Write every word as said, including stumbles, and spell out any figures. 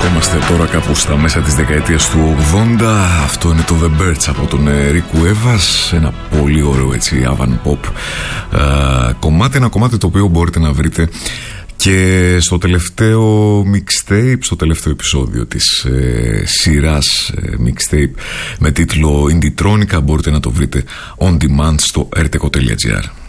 Βρισκόμαστε τώρα κάπου στα μέσα της δεκαετίας του ογδόντα. Αυτό είναι το The Birds από τον Ρίκου Έβας. Ένα πολύ ωραίο έτσι avant pop uh, κομμάτι. Ένα κομμάτι το οποίο μπορείτε να βρείτε και στο τελευταίο mixtape, στο τελευταίο επεισόδιο της ε, σειράς ε, mixtape με τίτλο Indietronica. Μπορείτε να το βρείτε on demand στο erteco τελεία gr.